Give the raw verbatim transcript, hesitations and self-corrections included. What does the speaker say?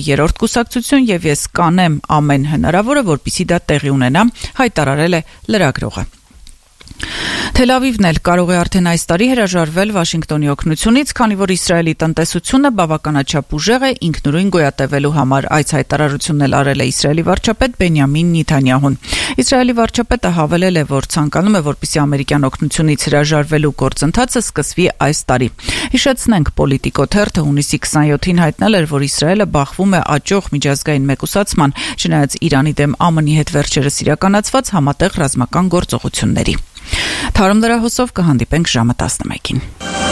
երրորդ կուսակցություն եւ ես կանեմ ամեն հնարավորը, որպեսզի դա տեղի ունենա, հայտարարել է լրագրողը։ Թել Ավիվն էլ կարող է արդեն այս տարի հրաժարվել Վաշինգտոնի օգնությունից, քանի որ Իսրայելի տնտեսությունը բավականաչափ ուժեղ է ինքնուրույն գոյատևելու համար։ Այս հայտարարությունն էլ արել է Իսրայելի վարչապետ Բենյամին Նեթանյահուն։ Իսրայելի վարչապետը հավելել է, որ ցանկանում է, որպեսզի ամերիկյան օգնությունից հրաժարվելու գործընթացը սկսվի այս տարի։ Հիշեցնենք, Պոլիտիկո թերթը հունիսի քսաներկուին հայտնել էր, որ Իսրայելը բախվում է աճող միջազգային մեկուսացման, չնայած Իրանի դեմ ԱՄՆ-ի հետ վերջերս իրականացված համատեղ ռազմական գործողությունների։ Թարմ լրահոսով կհանդիպենք ժամը տասնմեկին։